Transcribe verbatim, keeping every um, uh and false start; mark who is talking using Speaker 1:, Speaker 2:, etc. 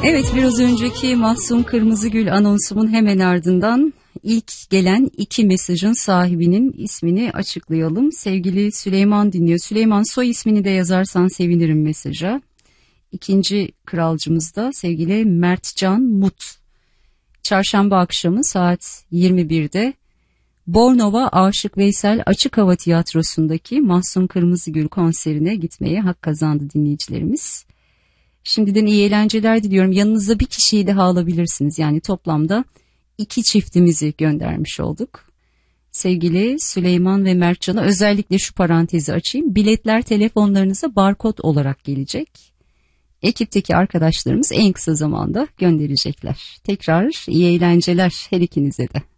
Speaker 1: Evet, biraz önceki Mahsun Kırmızıgül anonsumun hemen ardından ilk gelen iki mesajın sahibinin ismini açıklayalım. Sevgili Süleyman dinliyor. Süleyman, soy ismini de yazarsan sevinirim mesaja. İkinci kralcımız da sevgili Mertcan Mut. Çarşamba akşamı saat yirmi birde Bornova Aşık Veysel Açık Hava Tiyatrosu'ndaki Mahsun Kırmızıgül konserine gitmeye hak kazandı dinleyicilerimiz. Şimdiden iyi eğlenceler diliyorum. Yanınıza bir kişiyi daha alabilirsiniz. Yani toplamda iki çiftimizi göndermiş olduk. Sevgili Süleyman ve Mertcan'a özellikle şu parantezi açayım. Biletler telefonlarınıza barkod olarak gelecek. Ekipteki arkadaşlarımız en kısa zamanda gönderecekler. Tekrar iyi eğlenceler her ikinize de.